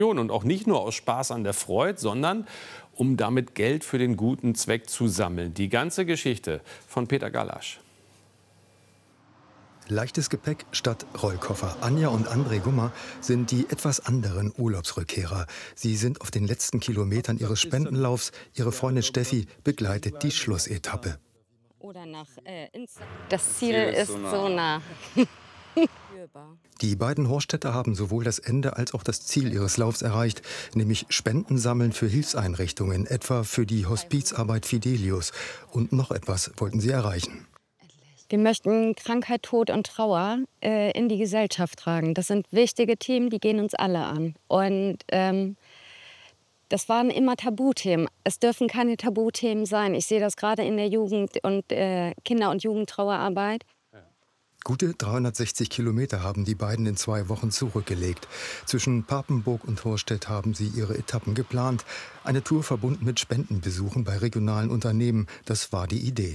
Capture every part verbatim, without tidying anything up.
Und auch nicht nur aus Spaß an der Freude, sondern um damit Geld für den guten Zweck zu sammeln. Die ganze Geschichte von Peter Galasch. Leichtes Gepäck statt Rollkoffer. Anja und André Gummer sind die etwas anderen Urlaubsrückkehrer. Sie sind auf den letzten Kilometern ihres Spendenlaufs. Ihre Freundin Steffi begleitet die Schlussetappe. Das Ziel ist so nah. Die beiden Horststädter haben sowohl das Ende als auch das Ziel ihres Laufs erreicht, nämlich Spenden sammeln für Hilfseinrichtungen, etwa für die Hospizarbeit Fidelius. Und noch etwas wollten sie erreichen. Wir möchten Krankheit, Tod und Trauer äh, in die Gesellschaft tragen. Das sind wichtige Themen, die gehen uns alle an. Und ähm, das waren immer Tabuthemen. Es dürfen keine Tabuthemen sein. Ich sehe das gerade in der Jugend- und äh, Kinder- und Jugendtrauerarbeit. Gute dreihundertsechzig Kilometer haben die beiden in zwei Wochen zurückgelegt. Zwischen Papenburg und Horstedt haben sie ihre Etappen geplant. Eine Tour verbunden mit Spendenbesuchen bei regionalen Unternehmen, das war die Idee.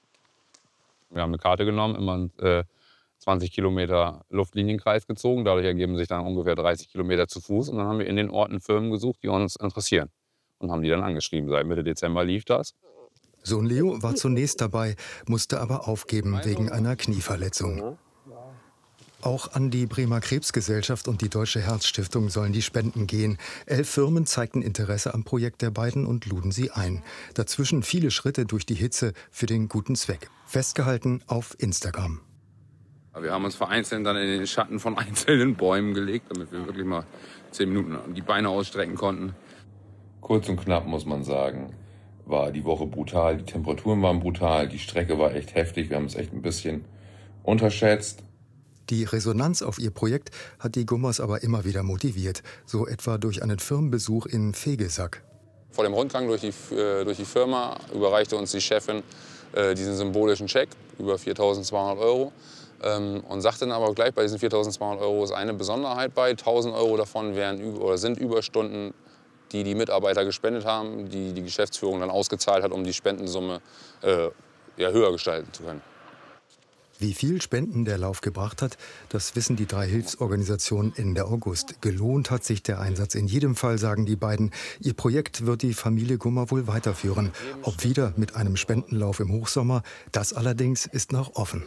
Wir haben eine Karte genommen, immer äh, zwanzig Kilometer Luftlinienkreis gezogen. Dadurch ergeben sich dann ungefähr dreißig Kilometer zu Fuß. Und dann haben wir in den Orten Firmen gesucht, die uns interessieren. Und haben die dann angeschrieben. Seit Mitte Dezember lief das. Sohn Leo war zunächst dabei, musste aber aufgeben wegen einer Knieverletzung. Auch an die Bremer Krebsgesellschaft und die Deutsche Herzstiftung sollen die Spenden gehen. Elf Firmen zeigten Interesse am Projekt der beiden und luden sie ein. Dazwischen viele Schritte durch die Hitze für den guten Zweck. Festgehalten auf Instagram. Wir haben uns vereinzelt dann in den Schatten von einzelnen Bäumen gelegt, damit wir wirklich mal zehn Minuten die Beine ausstrecken konnten. Kurz und knapp muss man sagen, war die Woche brutal. Die Temperaturen waren brutal, die Strecke war echt heftig. Wir haben es echt ein bisschen unterschätzt. Die Resonanz auf ihr Projekt hat die Gummers aber immer wieder motiviert. So etwa durch einen Firmenbesuch in Vegesack. Vor dem Rundgang durch die, äh, durch die Firma überreichte uns die Chefin äh, diesen symbolischen Scheck über viertausendzweihundert Euro. Ähm, und sagte dann aber gleich, bei diesen viertausendzweihundert Euro ist eine Besonderheit bei. tausend Euro davon wären, oder sind Überstunden, die die Mitarbeiter gespendet haben, die die Geschäftsführung dann ausgezahlt hat, um die Spendensumme äh, ja, höher gestalten zu können. Wie viel Spenden der Lauf gebracht hat, das wissen die drei Hilfsorganisationen Ende August. Gelohnt hat sich der Einsatz in jedem Fall, sagen die beiden. Ihr Projekt wird die Familie Gummer wohl weiterführen. Ob wieder mit einem Spendenlauf im Hochsommer, das allerdings ist noch offen.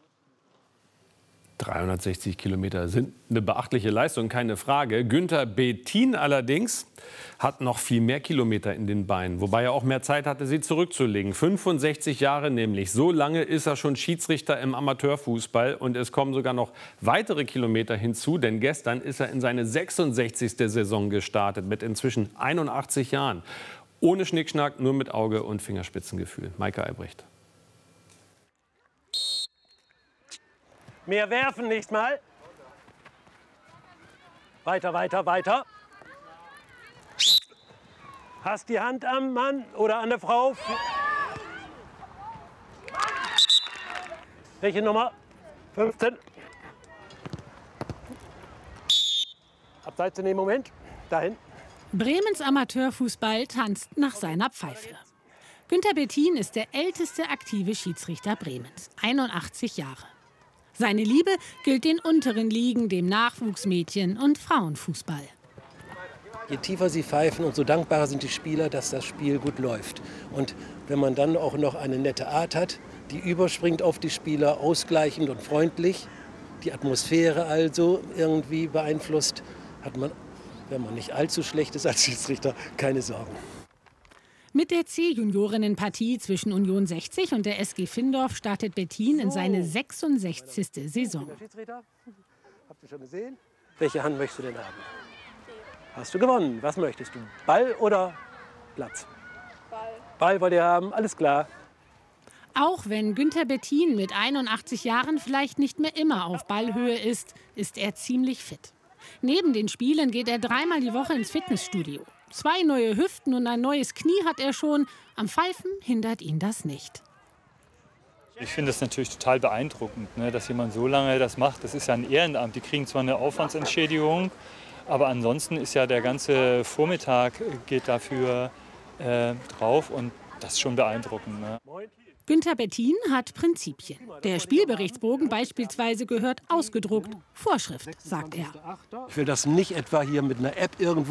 dreihundertsechzig Kilometer sind eine beachtliche Leistung, keine Frage. Günther Bettin allerdings hat noch viel mehr Kilometer in den Beinen, wobei er auch mehr Zeit hatte, sie zurückzulegen. fünfundsechzig Jahre nämlich. So lange ist er schon Schiedsrichter im Amateurfußball und es kommen sogar noch weitere Kilometer hinzu, denn gestern ist er in seine sechsundsechzigste Saison gestartet mit inzwischen einundachtzig Jahren. Ohne Schnickschnack, nur mit Auge und Fingerspitzengefühl. Maike Albrecht. Mehr werfen nicht mal. Weiter, weiter, weiter. Hast die Hand am Mann oder an der Frau. Welche Nummer? fünfzehn. Abseits in dem Moment. Dahin. Bremens Amateurfußball tanzt nach seiner Pfeife. Günther Bettin ist der älteste aktive Schiedsrichter Bremens. einundachtzig Jahre. Seine Liebe gilt den unteren Ligen, dem Nachwuchsmädchen- und Frauenfußball. Je tiefer sie pfeifen, umso dankbarer sind die Spieler, dass das Spiel gut läuft. Und wenn man dann auch noch eine nette Art hat, die überspringt auf die Spieler, ausgleichend und freundlich, die Atmosphäre also irgendwie beeinflusst, hat man, wenn man nicht allzu schlecht ist als Schiedsrichter, keine Sorgen. Mit der C-Juniorinnenpartie zwischen Union sechzig und der S G Findorf startet Bettin in seine sechsundsechzigste Saison. Habt ihr schon gesehen? Welche Hand möchtest du denn haben? Hast du gewonnen? Was möchtest du? Ball oder Platz? Ball. Ball wollt ihr haben? Alles klar. Auch wenn Günther Bettin mit einundachtzig Jahren vielleicht nicht mehr immer auf Ballhöhe ist, ist er ziemlich fit. Neben den Spielen geht er dreimal die Woche ins Fitnessstudio. Zwei neue Hüften und ein neues Knie hat er schon. Am Pfeifen hindert ihn das nicht. Ich finde es natürlich total beeindruckend, ne, dass jemand so lange das macht. Das ist ja ein Ehrenamt. Die kriegen zwar eine Aufwandsentschädigung, aber ansonsten ist ja der ganze Vormittag geht dafür äh, drauf und das ist schon beeindruckend. Ne? Günther Bettin hat Prinzipien. Der Spielberichtsbogen beispielsweise gehört ausgedruckt. Vorschrift, sagt er. Ich will das nicht etwa hier mit einer App irgendwo